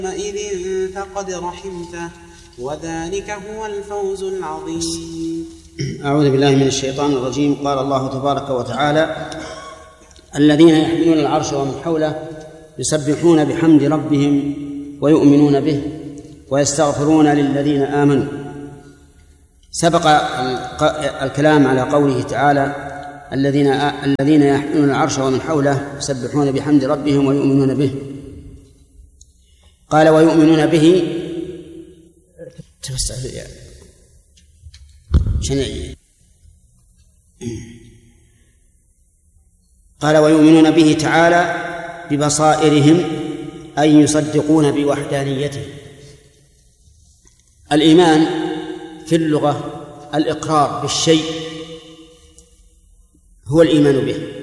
يومئذ فقد رحمته وذلك هو الفوز العظيم. أعوذ بالله من الشيطان الرجيم. قال الله تبارك وتعالى: الذين يحملون العرش ومن حوله يسبحون بحمد ربهم ويؤمنون به ويستغفرون للذين آمنوا. سبق الكلام على قوله تعالى: الذين يحملون العرش ومن حوله يسبحون بحمد ربهم ويؤمنون به. قال: ويؤمنون به قال: ويؤمنون به تعالى ببصائرهم، أي يصدقون بوحدانيته. الإيمان في اللغة الإقرار بالشيء هو الإيمان به،